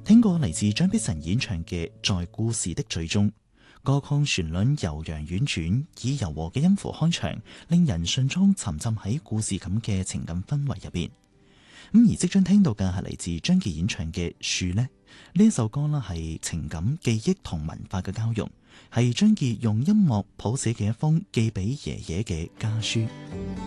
聽過嚟自張碧晨演唱嘅《在故事的最終》，歌曲旋律悠揚婉轉，以柔和嘅音符開場，令人迅速沉浸喺故事咁嘅情感氛圍入邊。咁而即將聽到嘅係嚟自張傑演唱嘅《樹》呢一首歌啦，係情感、記憶同文化嘅交融，係張傑用音樂譜寫嘅一封寄俾爺爺嘅家書。